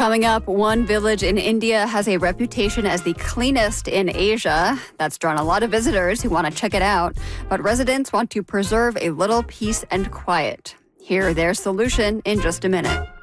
Coming up, one village in India has a reputation as the cleanest in Asia. That's drawn a lot of visitors who want to check it out. But residents want to preserve a little peace and quiet. Hear their solution in just a minute.